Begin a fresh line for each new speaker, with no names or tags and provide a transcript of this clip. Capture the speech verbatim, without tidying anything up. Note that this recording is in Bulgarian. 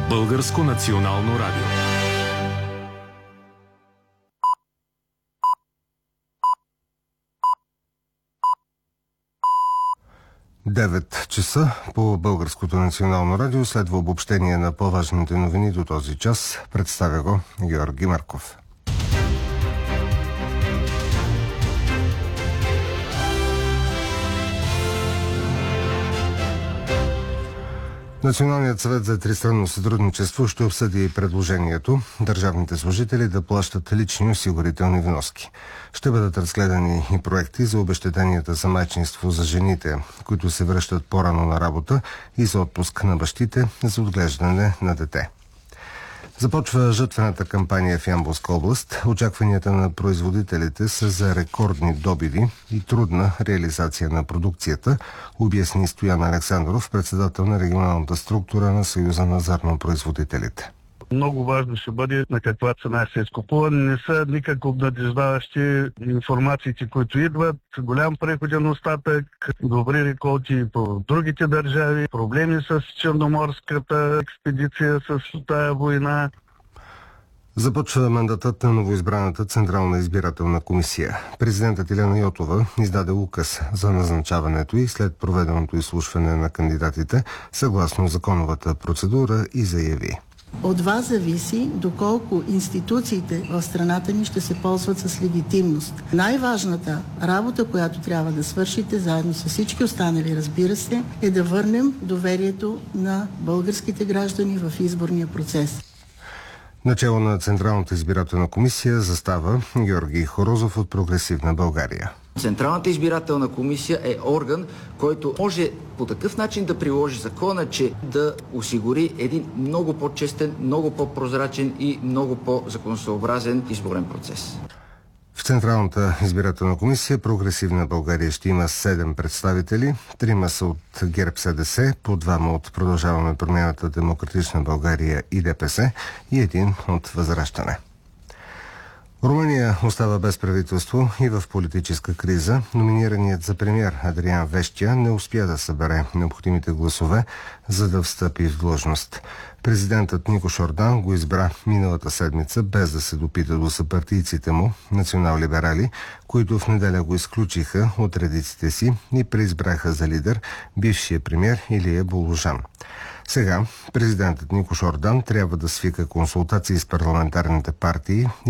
Българско национално радио.
девет часа по Българското национално радио следва обобщение на по-важните новини до този час. Представя го Георги Марков. Националният съвет за тристранно сътрудничество ще обсъди предложението държавните служители да плащат лични осигурителни вноски. Ще бъдат разгледани и проекти за обезщетенията за майчинство за жените, които се връщат по-рано на работа, и за отпуск на бащите за отглеждане на дете. Започва жътвената кампания в Ямболска област. Очакванията на производителите са за рекордни добиви и трудна реализация на продукцията, обясни Стоян Александров, председател на регионалната структура на Съюза на зърнопроизводителите.
Много важно ще бъде на каква цена се изкупува. Не са никак обнадеждаващи информациите, които идват. Голям преходен остатък, добри реколти по другите държави, проблеми с черноморската експедиция, с тая война.
Започва мандатът на новоизбраната Централна избирателна комисия. Президентът Илияна Йотова издаде указ за назначаването и след проведеното изслушване на кандидатите, съгласно законовата процедура, и заяви:
от вас зависи доколко институциите в страната ни ще се ползват с легитимност. Най-важната работа, която трябва да свършите, заедно с всички останали, разбира се, е да върнем доверието на българските граждани в изборния процес.
Начело на Централната избирателна комисия застава Георги Хорозов от Прогресивна България.
Централната избирателна комисия е орган, който може по такъв начин да приложи закона, че да осигури един много по-честен, много по-прозрачен и много по-законосъобразен изборен процес.
В Централната избирателна комисия Прогресивна България ще има седем представители. Трима са от ГЕРБ-СДС, по двама от Продължаваме промяната, Демократична България и ДПС и един от Възраждане. Румъния остава без правителство и в политическа криза. Номинираният за премиер Адриан Вещия не успя да събере необходимите гласове, за да встъпи в длъжност. Президентът Никош Ордан го избра миналата седмица, без да се допита до съпартийците му, национал-либерали, които в неделя го изключиха от редиците си и преизбраха за лидер бившия премиер Илия Болужан. Сега президентът Никош Ордан трябва да свика консултации с парламентарните партии